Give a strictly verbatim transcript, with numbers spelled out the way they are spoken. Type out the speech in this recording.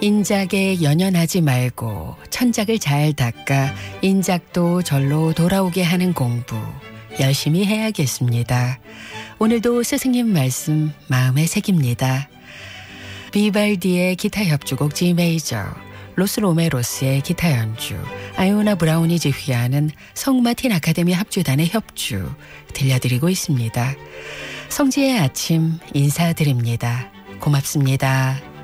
인작에 연연하지 말고 천작을 잘 닦아 인작도 절로 돌아오게 하는 공부 열심히 해야겠습니다. 오늘도 스승님 말씀 마음에 새깁니다. 비발디의 기타 협주곡 G 메이저, 로스 로메로스의 기타 연주, 아이오나 브라운이 지휘하는 성마틴 아카데미 합주단의 협주 들려드리고 있습니다. 성지의 아침 인사드립니다. 고맙습니다.